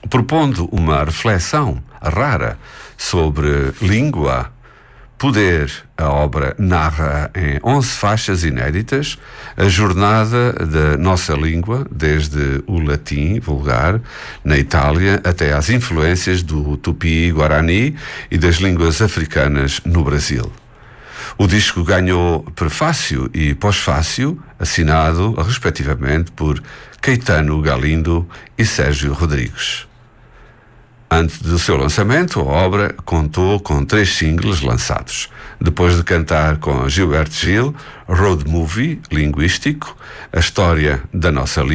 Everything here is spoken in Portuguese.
propondo uma reflexão rara sobre língua, poder. A obra narra em 11 faixas inéditas a jornada da nossa língua, desde o latim vulgar, na Itália, até às influências do tupi-guarani e das línguas africanas no Brasil. O disco ganhou prefácio e pós-fácio, assinado, respectivamente, por Caetano Galindo e Sérgio Rodrigues. Antes do seu lançamento, a obra contou com 3 singles lançados. Depois de cantar com Gilberto Gil, Road Movie, linguístico, a história da nossa língua,